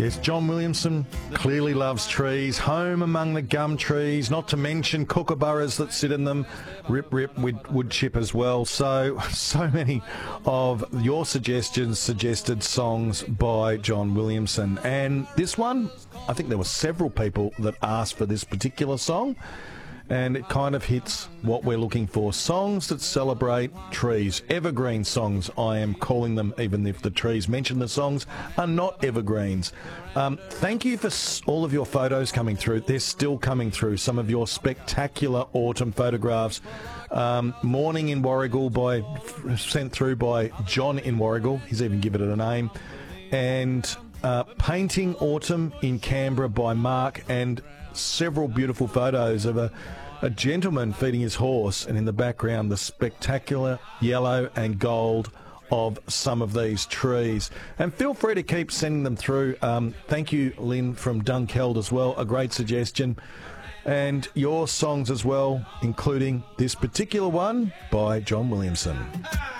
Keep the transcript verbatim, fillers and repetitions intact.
Yes, John Williamson clearly loves trees. Home among the gum trees, not to mention kookaburras that sit in them. Rip, rip, wood, wood chip as well. So, so many of your suggestions suggested songs by John Williamson. And this one, I think there were several people that asked for this particular song. And it kind of hits what we're looking for. Songs that celebrate trees. Evergreen songs, I am calling them, even if the trees mentioned the songs are not evergreens. Um, thank you for all of your photos coming through. They're still coming through. Some of your spectacular autumn photographs. Um, Morning in Warragul, by, sent through by John in Warragul. He's even given it a name. And uh, Painting Autumn in Canberra by Mark, and several beautiful photos of a, a gentleman feeding his horse, and in the background the spectacular yellow and gold of some of these trees. And feel free to keep sending them through. Um, thank you, Lynn from Dunkeld as well, a great suggestion. And your songs as well, including this particular one by John Williamson.